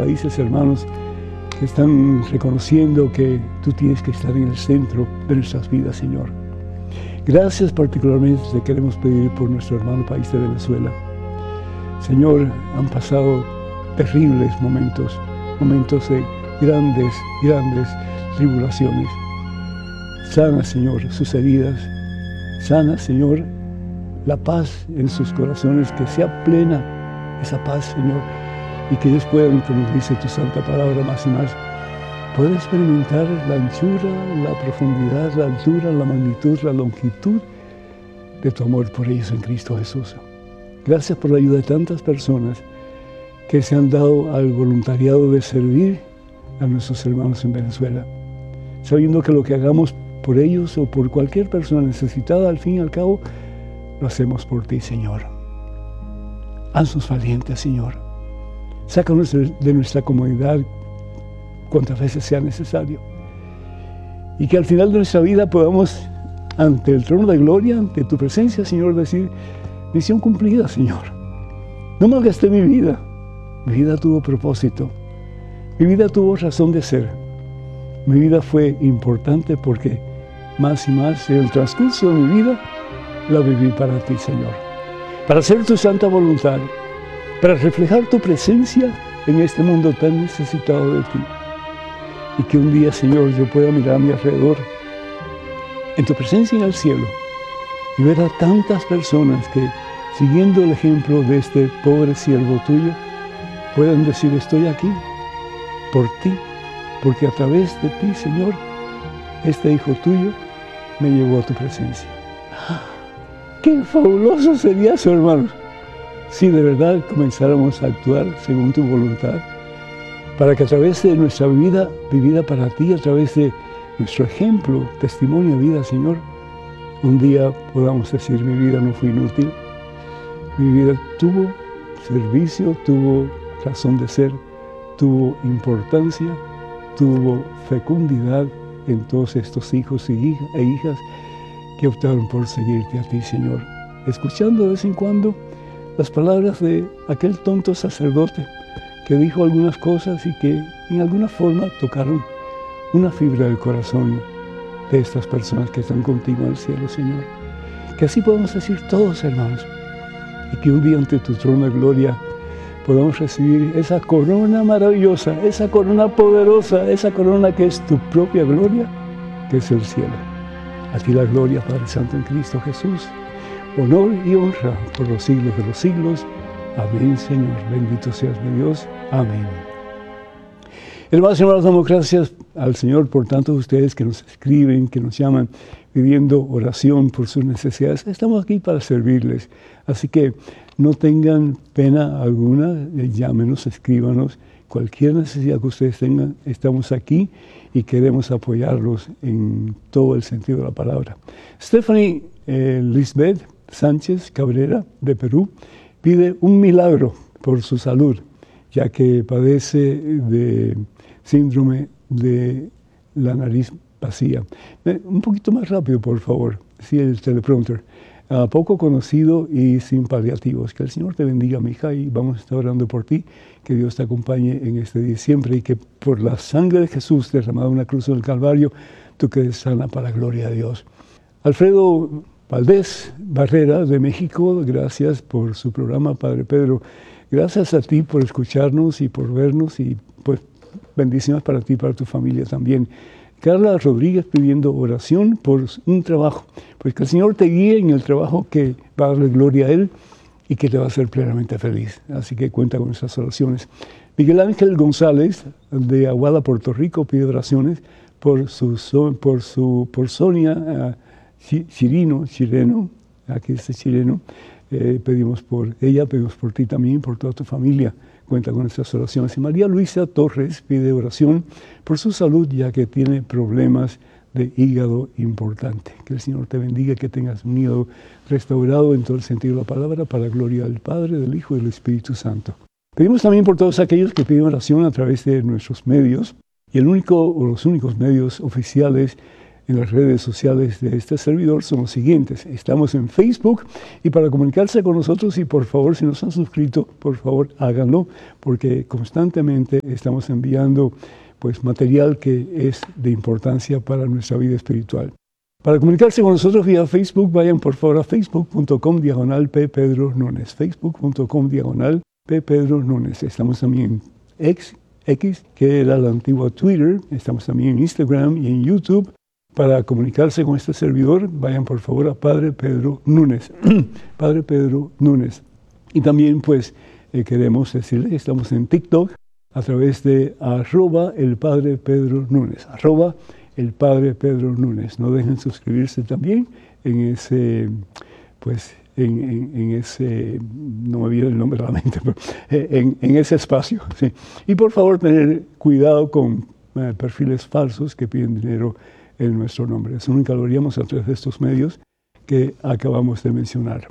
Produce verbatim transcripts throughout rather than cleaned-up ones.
países hermanos que están reconociendo que tú tienes que estar en el centro de nuestras vidas, Señor. Gracias particularmente te queremos pedir por nuestro hermano país de Venezuela. Señor, han pasado terribles momentos, momentos de grandes, grandes tribulaciones. Sana, Señor, sus heridas. Sana, Señor, la paz en sus corazones, que sea plena esa paz, Señor, y que ellos puedan, como dice tu santa palabra más y más, poder experimentar la anchura, la profundidad, la altura, la magnitud, la longitud de tu amor por ellos en Cristo Jesús. Gracias por la ayuda de tantas personas que se han dado al voluntariado de servir a nuestros hermanos en Venezuela, sabiendo que lo que hagamos por ellos o por cualquier persona necesitada, al fin y al cabo, lo hacemos por ti, Señor. Haznos valientes, Señor. Sácanos de nuestra comodidad cuantas veces sea necesario. Y que al final de nuestra vida podamos, ante el trono de gloria, ante tu presencia, Señor, decir, misión cumplida, Señor. No malgasté mi vida. Mi vida tuvo propósito. Mi vida tuvo razón de ser. Mi vida fue importante porque más y más en el transcurso de mi vida la viví para ti, Señor. Para hacer tu santa voluntad, para reflejar tu presencia en este mundo tan necesitado de ti. Y que un día, Señor, yo pueda mirar a mi alrededor, en tu presencia en el cielo, y ver a tantas personas que, siguiendo el ejemplo de este pobre siervo tuyo, puedan decir, estoy aquí por ti, porque a través de ti, Señor, este hijo tuyo me llevó a tu presencia. ¡Qué fabuloso sería eso, hermanos! Si de verdad comenzáramos a actuar según tu voluntad, para que a través de nuestra vida vivida para ti, a través de nuestro ejemplo, testimonio de vida, Señor, un día podamos decir, mi vida no fue inútil, mi vida tuvo servicio, tuvo razón de ser, tuvo importancia, tuvo fecundidad en todos estos hijos e hijas que optaron por seguirte a ti, Señor. Escuchando de vez en cuando las palabras de aquel tonto sacerdote que dijo algunas cosas y que en alguna forma tocaron una fibra del corazón de estas personas que están contigo en el cielo, Señor. Que así podamos decir todos, hermanos, y que un día ante tu trono de gloria podamos recibir esa corona maravillosa, esa corona poderosa, esa corona que es tu propia gloria, que es el cielo. A ti la gloria, Padre Santo, en Cristo Jesús. Honor y honra por los siglos de los siglos. Amén, Señor. Bendito seas mi Dios. Amén. Hermanos y hermanas, damos gracias al Señor por tantos de ustedes que nos escriben, que nos llaman, pidiendo oración por sus necesidades. Estamos aquí para servirles. Así que no tengan pena alguna, llámenos, escríbanos. Cualquier necesidad que ustedes tengan, estamos aquí y queremos apoyarlos en todo el sentido de la palabra. Stephanie eh, Lisbeth Sánchez Cabrera, de Perú, pide un milagro por su salud, ya que padece de síndrome de la nariz vacía. Eh, un poquito más rápido, por favor, sí, el teleprompter. Uh, poco conocido y sin paliativos. Que el Señor te bendiga, mi hija, y vamos a estar orando por ti, que Dios te acompañe en este día siempre, y que por la sangre de Jesús derramada en una cruz del Calvario, tú quedes sana para la gloria de Dios. Alfredo Valdés Barrera, de México, gracias por su programa, Padre Pedro. Gracias a ti por escucharnos y por vernos, y pues bendiciones para ti y para tu familia también. Carla Rodríguez pidiendo oración por un trabajo, pues que el Señor te guíe en el trabajo que va a darle gloria a Él y que te va a hacer plenamente feliz. Así que cuenta con esas oraciones. Miguel Ángel González, de Aguada, Puerto Rico, pide oraciones por su, por su, por Sonia uh, Chirino, Chireno, aquí este chileno, eh, pedimos por ella, pedimos por ti también, por toda tu familia. Cuenta con estas oraciones. Y María Luisa Torres pide oración por su salud, ya que tiene problemas de hígado importante. Que el Señor te bendiga, que tengas un hígado restaurado en todo el sentido de la palabra, para la gloria del Padre, del Hijo y del Espíritu Santo. Pedimos también por todos aquellos que piden oración a través de nuestros medios, y el único o los únicos medios oficiales en las redes sociales de este servidor son los siguientes. Estamos en Facebook y para comunicarse con nosotros, y por favor, si no se han suscrito, por favor háganlo, porque constantemente estamos enviando pues, material que es de importancia para nuestra vida espiritual. Para comunicarse con nosotros vía Facebook, vayan por favor a facebook punto com diagonal P. Pedro Núñez. facebook punto com diagonal P. Pedro Núñez. Estamos también en X, X, que era la antigua Twitter. Estamos también en Instagram y en YouTube. Para comunicarse con este servidor, vayan por favor a Padre Pedro Núñez. Padre Pedro Núñez. Y también pues eh, queremos decirle que estamos en TikTok a través de arroba el Padre Pedro Núñez. Arroba el Padre Pedro Núñez. No dejen suscribirse también en ese, pues, en, en, en ese, no me viene el nombre a la mente, pero en, en ese espacio. ¿Sí? Y por favor tener cuidado con eh, perfiles falsos que piden dinero en nuestro nombre. Eso nunca lo haríamos a través de estos medios que acabamos de mencionar.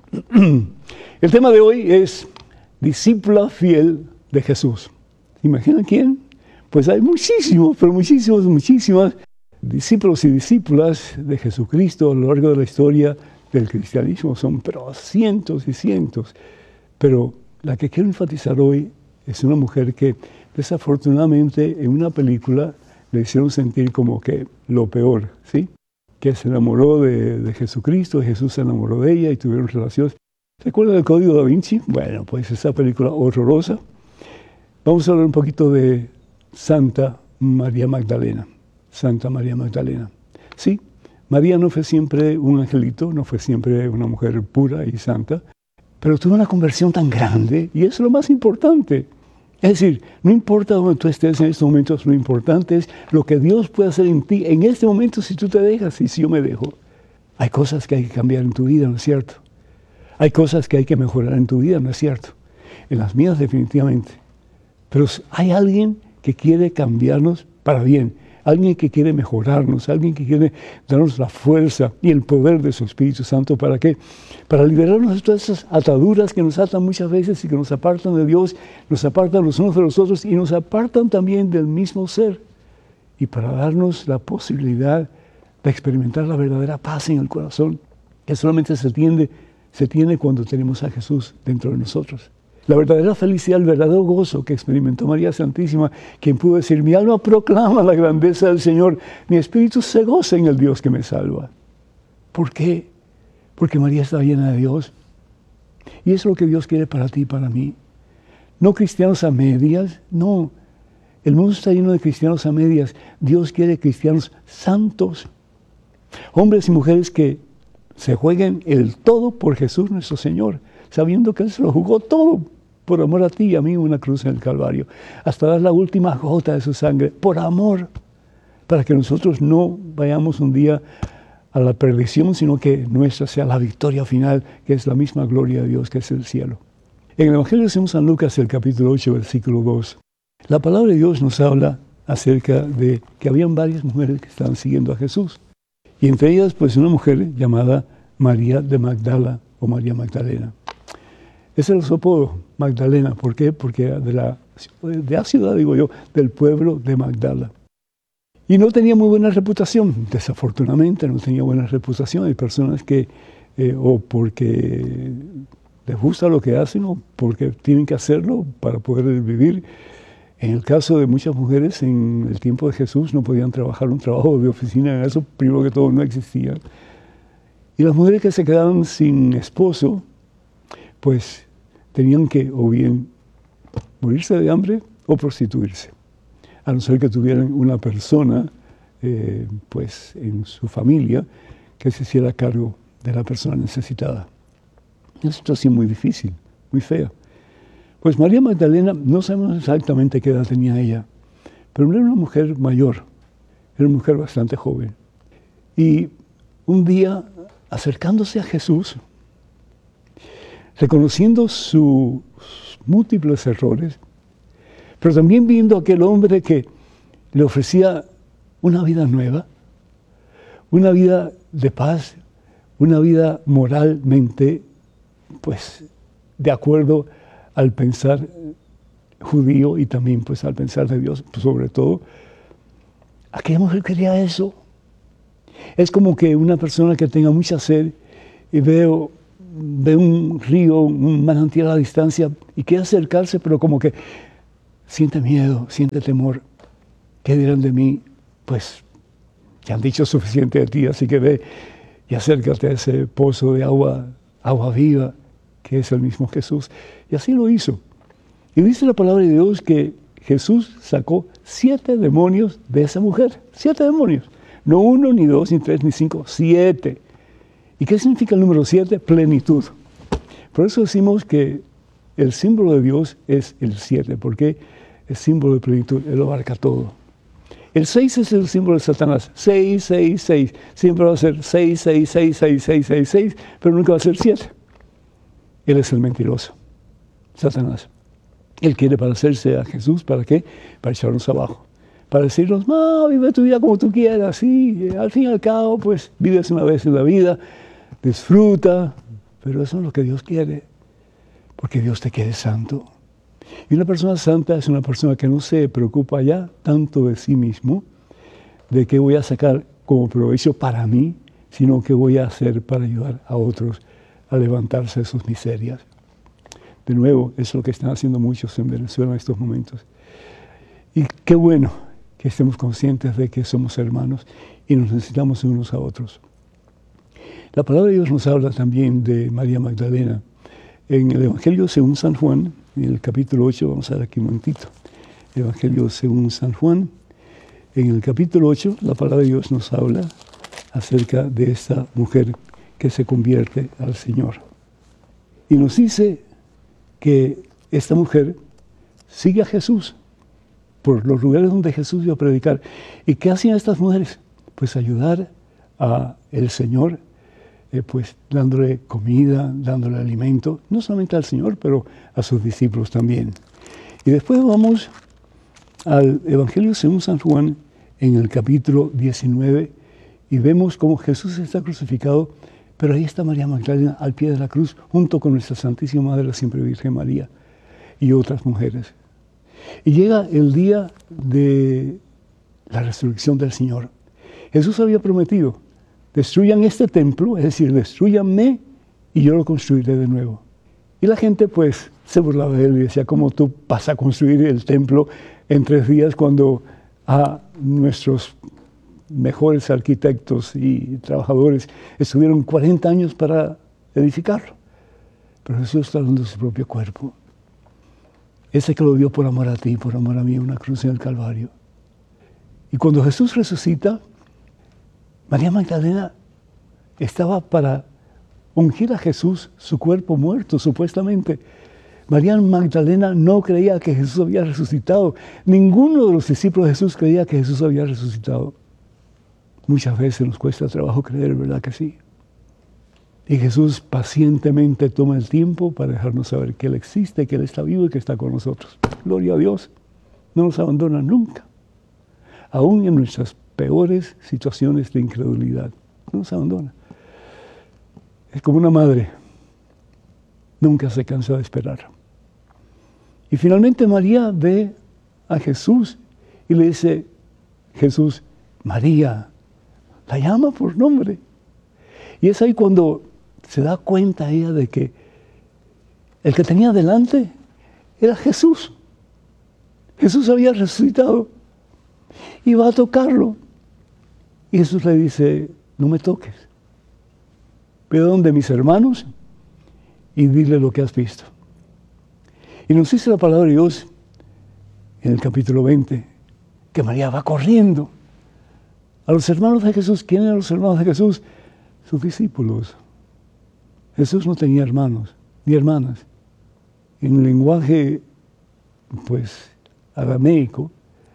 El tema de hoy es discípula fiel de Jesús. ¿Imaginan quién? Pues hay muchísimos, pero muchísimos, muchísimas discípulos y discípulas de Jesucristo a lo largo de la historia del cristianismo. Son pero cientos y cientos. Pero la que quiero enfatizar hoy es una mujer que desafortunadamente en una película le hicieron sentir como que lo peor, ¿sí? Que se enamoró de, de Jesucristo, Jesús se enamoró de ella y tuvieron relaciones. ¿Recuerdan el Código Da Vinci? Bueno, pues esa película horrorosa. Vamos a hablar un poquito de Santa María Magdalena. Santa María Magdalena. Sí, María no fue siempre un angelito, no fue siempre una mujer pura y santa, pero tuvo una conversión tan grande y eso es lo más importante. Es decir, no importa dónde tú estés en estos momentos, lo importante es lo que Dios puede hacer en ti en este momento si tú te dejas y si yo me dejo. Hay cosas que hay que cambiar en tu vida, ¿no es cierto? Hay cosas que hay que mejorar en tu vida, ¿no es cierto? En las mías definitivamente. Pero hay alguien que quiere cambiarnos para bien. Alguien que quiere mejorarnos, alguien que quiere darnos la fuerza y el poder de su Espíritu Santo. ¿Para qué? Para liberarnos de todas esas ataduras que nos atan muchas veces y que nos apartan de Dios, nos apartan los unos de los otros y nos apartan también del mismo ser. Y para darnos la posibilidad de experimentar la verdadera paz en el corazón, que solamente se tiene, se tiene cuando tenemos a Jesús dentro de nosotros. La verdadera felicidad, el verdadero gozo que experimentó María Santísima, quien pudo decir, mi alma proclama la grandeza del Señor, mi espíritu se goza en el Dios que me salva. ¿Por qué? Porque María está llena de Dios. Y eso es lo que Dios quiere para ti y para mí. No cristianos a medias, no. El mundo está lleno de cristianos a medias. Dios quiere cristianos santos. Hombres y mujeres que se jueguen el todo por Jesús nuestro Señor, sabiendo que Él se lo jugó todo por amor a ti y a mí en una cruz en el Calvario, hasta dar la última gota de su sangre, por amor, para que nosotros no vayamos un día a la perdición, sino que nuestra sea la victoria final, que es la misma gloria de Dios, que es el cielo. En el Evangelio de San Lucas, el capítulo ocho, versículo dos, la palabra de Dios nos habla acerca de que habían varias mujeres que estaban siguiendo a Jesús, y entre ellas, pues, una mujer llamada María de Magdala o María Magdalena. Ese es el apodo, Magdalena. ¿Por qué? Porque era de la, de la ciudad, digo yo, del pueblo de Magdala. Y no tenía muy buena reputación, desafortunadamente no tenía buena reputación. Hay personas que, eh, o porque les gusta lo que hacen, o porque tienen que hacerlo para poder vivir. En el caso de muchas mujeres, en el tiempo de Jesús, no podían trabajar un trabajo de oficina, eso primero que todo no existía. Y las mujeres que se quedaban sin esposo, pues tenían que o bien morirse de hambre o prostituirse, a no ser que tuvieran una persona eh, pues en su familia que se hiciera cargo de la persona necesitada. Una situación muy difícil, muy fea. Pues María Magdalena, no sabemos exactamente qué edad tenía ella, pero no era una mujer mayor, era una mujer bastante joven. Y un día, acercándose a Jesús, reconociendo sus múltiples errores, pero también viendo a aquel hombre que le ofrecía una vida nueva, una vida de paz, una vida moralmente, pues, de acuerdo al pensar judío y también, pues, al pensar de Dios, pues, sobre todo, aquella mujer quería eso. Es como que una persona que tenga mucha sed y veo, ve un río, un manantial a la distancia y quiere acercarse, pero como que siente miedo, siente temor. ¿Qué dirán de mí? Pues ya han dicho suficiente de ti, así que ve y acércate a ese pozo de agua, agua viva, que es el mismo Jesús. Y así lo hizo. Y dice la palabra de Dios que Jesús sacó siete demonios de esa mujer. Siete demonios. No uno, ni dos, ni tres, ni cinco, siete. ¿Y qué significa el número siete? Plenitud. Por eso decimos que el símbolo de Dios es el siete, porque es símbolo de plenitud, Él lo abarca todo. El seis es el símbolo de Satanás. seis, seis, seis. Siempre va a ser seis, seis, seis, seis, seis, seis, seis, pero nunca va a ser siete. Él es el mentiroso, Satanás. Él quiere parecerse a Jesús, ¿para qué? Para echarnos abajo. Para decirnos, no, vive tu vida como tú quieras, sí, al fin y al cabo, pues, vives una vez en la vida, disfruta, pero eso es lo que Dios quiere, porque Dios te quiere santo. Y una persona santa es una persona que no se preocupa ya tanto de sí mismo, de qué voy a sacar como provecho para mí, sino qué voy a hacer para ayudar a otros a levantarse de sus miserias. De nuevo, eso es lo que están haciendo muchos en Venezuela en estos momentos. Y qué bueno que estemos conscientes de que somos hermanos y nos necesitamos unos a otros. La palabra de Dios nos habla también de María Magdalena. En el Evangelio según San Juan, en el capítulo ocho, vamos a ver aquí un momentito. Evangelio según San Juan, en el capítulo ocho, la palabra de Dios nos habla acerca de esta mujer que se convierte al Señor. Y nos dice que esta mujer sigue a Jesús por los lugares donde Jesús iba a predicar. ¿Y qué hacían estas mujeres? Pues ayudar a el Señor, eh, pues dándole comida, dándole alimento, no solamente al Señor, pero a sus discípulos también. Y después vamos al Evangelio según San Juan, en el capítulo diecinueve, y vemos cómo Jesús está crucificado, pero ahí está María Magdalena al pie de la cruz, junto con nuestra Santísima Madre, la Siempre Virgen María, y otras mujeres. Y llega el día de la resurrección del Señor. Jesús había prometido, destruyan este templo, es decir, destruyanme y yo lo construiré de nuevo. Y la gente pues se burlaba de él y decía, ¿cómo tú vas a construir el templo en tres días cuando a nuestros mejores arquitectos y trabajadores estuvieron cuarenta años para edificarlo? Pero Jesús está dando su propio cuerpo. Ese que lo dio por amor a ti, por amor a mí, en una cruz en el Calvario. Y cuando Jesús resucita, María Magdalena estaba para ungir a Jesús, su cuerpo muerto, supuestamente. María Magdalena no creía que Jesús había resucitado. Ninguno de los discípulos de Jesús creía que Jesús había resucitado. Muchas veces nos cuesta trabajo creer, ¿verdad que sí? Y Jesús pacientemente toma el tiempo para dejarnos saber que Él existe, que Él está vivo y que está con nosotros. Gloria a Dios. No nos abandona nunca. Aún en nuestras peores situaciones de incredulidad. No nos abandona. Es como una madre. Nunca se cansa de esperar. Y finalmente María ve a Jesús y le dice, Jesús, María, la llama por nombre. Y es ahí cuando se da cuenta ella de que el que tenía delante era Jesús. Jesús había resucitado y va a tocarlo. Y Jesús le dice, no me toques. Ve donde mis hermanos y dile lo que has visto. Y nos dice la palabra de Dios en el capítulo veinte, que María va corriendo a los hermanos de Jesús. ¿Quiénes eran los hermanos de Jesús? Sus discípulos. Jesús no tenía hermanos ni hermanas. En el lenguaje, pues, arameico,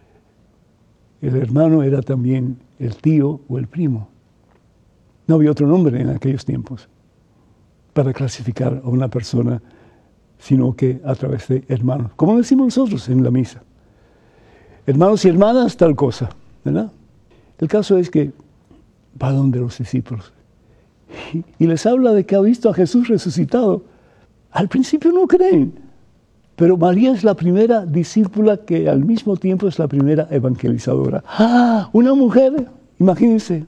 el hermano era también el tío o el primo. No había otro nombre en aquellos tiempos para clasificar a una persona, sino que a través de hermanos. Como decimos nosotros en la misa. Hermanos y hermanas, tal cosa, ¿verdad? El caso es que va donde los discípulos y, y les habla de que ha visto a Jesús resucitado. Al principio no creen, pero María es la primera discípula que al mismo tiempo es la primera evangelizadora. ¡Ah! Una mujer, imagínense,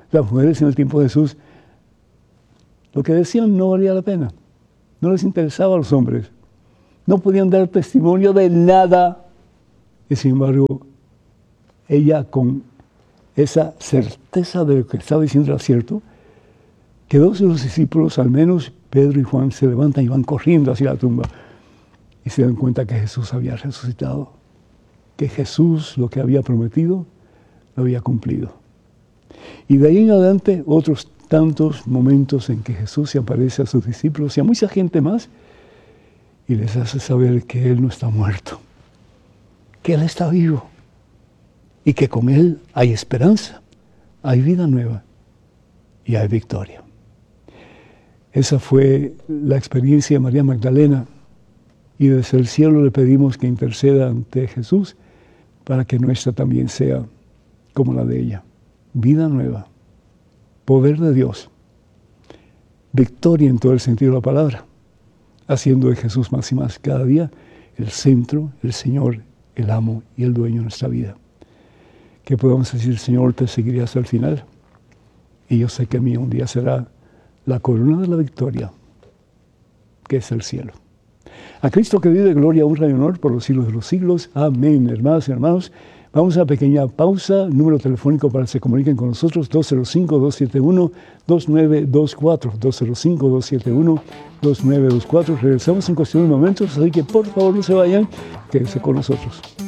Las mujeres en el tiempo de Jesús, lo que decían no valía la pena. No les interesaba a los hombres. No podían dar testimonio de nada. Y sin embargo, ella con esa certeza de lo que estaba diciendo era cierto, que dos de los discípulos, al menos Pedro y Juan, se levantan y van corriendo hacia la tumba y se dan cuenta que Jesús había resucitado, que Jesús lo que había prometido lo había cumplido. Y de ahí en adelante otros tantos momentos en que Jesús se aparece a sus discípulos y a mucha gente más y les hace saber que Él no está muerto, que Él está vivo y que con Él hay esperanza, hay vida nueva y hay victoria. Esa fue la experiencia de María Magdalena y desde el cielo le pedimos que interceda ante Jesús para que nuestra también sea como la de ella. Vida nueva, poder de Dios, victoria en todo el sentido de la palabra, haciendo de Jesús más y más cada día el centro, el Señor, el amo y el dueño de nuestra vida. Que podamos decir, Señor, te seguiré hasta el final y yo sé que mío un día será la corona de la victoria, que es el cielo. A Cristo que vive, gloria, honra y honor por los siglos de los siglos. Amén. Hermanas y hermanos, vamos a una pequeña pausa. Número telefónico para que se comuniquen con nosotros, dos cero cinco, dos siete uno, dos nueve dos cuatro, dos cero cinco, dos siete uno, dos nueve dos cuatro. Regresamos en cuestión de momentos, así que por favor no se vayan, quédense con nosotros.